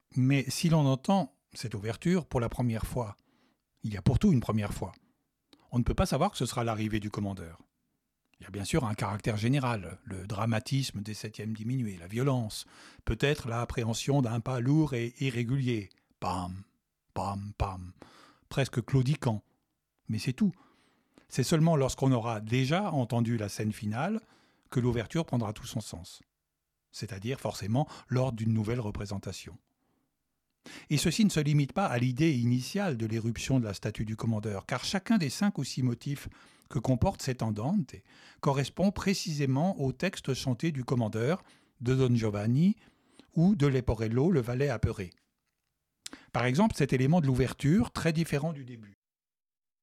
Mais si l'on entend cette ouverture pour la première fois, il y a pour tout une première fois. On ne peut pas savoir que ce sera l'arrivée du commandeur. Il y a bien sûr un caractère général, le dramatisme des septièmes diminués, la violence, peut-être l'appréhension d'un pas lourd et irrégulier. Pam, pam, pam, presque claudiquant. Mais c'est tout. C'est seulement lorsqu'on aura déjà entendu la scène finale que l'ouverture prendra tout son sens. C'est-à-dire forcément lors d'une nouvelle représentation. Et ceci ne se limite pas à l'idée initiale de l'éruption de la statue du commandeur, car chacun des 5 ou 6 motifs que comporte cet andante correspond précisément au texte chanté du commandeur, de Don Giovanni ou de Leporello, le valet apeuré. Par exemple, cet élément de l'ouverture, très différent du début,